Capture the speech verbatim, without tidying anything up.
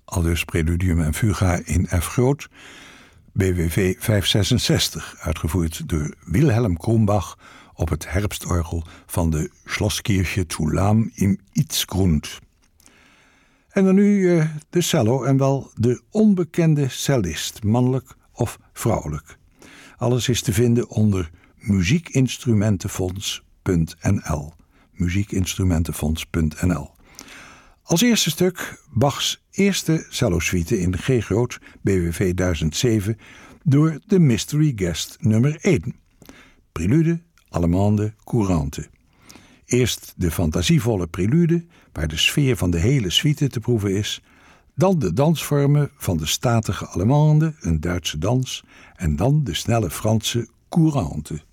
aldus Preludium en Fuga in F groot, B W V vijfhonderdzesenzestig, uitgevoerd door Wilhelm Krumbach op het herfstorgel van de Schlosskirche zu Lahm im Itzgrund. En dan nu uh, de cello en wel de onbekende cellist, mannelijk of vrouwelijk. Alles is te vinden onder muziekinstrumentenfonds punt n l. muziekinstrumentenfonds punt n l. Als eerste stuk Bachs eerste cellosuite in G groot, B W V duizend zeven, door de Mystery Guest nummer één. Prelude Allemande Courante. Eerst de fantasievolle prelude, waar de sfeer van de hele suite te proeven is, dan de dansvormen van de statige Allemande, een Duitse dans, en dan de snelle Franse Courante.